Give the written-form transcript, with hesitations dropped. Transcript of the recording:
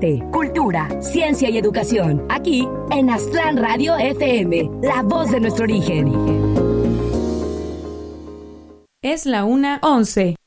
arte, cultura, ciencia y educación. Aquí en Aztlán Radio FM, la voz de nuestro origen. Es la 1:11.